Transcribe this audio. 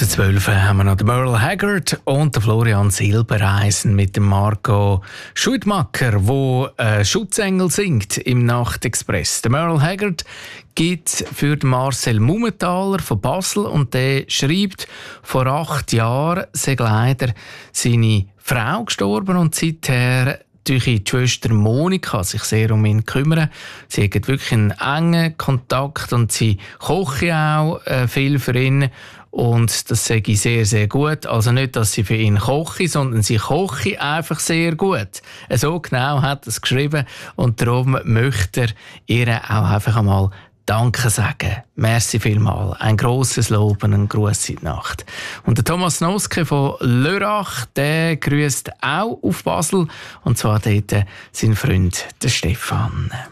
12 haben wir noch den Merle Haggard und den Florian Silbereisen mit dem Marco Schuitmacher, der Schutzengel singt im Nachtexpress. Der Merle Haggard gibt für Marcel Mumenthaler von Basel und der schreibt, vor 8 Jahren sei leider seine Frau gestorben und seither durch die Schwester Monika sich sehr um ihn kümmern. Sie hat wirklich einen engen Kontakt und sie kocht auch viel für ihn. Und das sage ich sehr, sehr gut. Also nicht, dass sie für ihn koche, sondern sie koche einfach sehr gut. So genau hat er es geschrieben. Und darum möchte er ihr auch einfach einmal Danke sagen. Merci vielmals. Ein grosses Lob und eine Gruß in die Nacht. Und der Thomas Noske von Lörrach, der grüßt auch auf Basel. Und zwar dort sein Freund, der Stefan.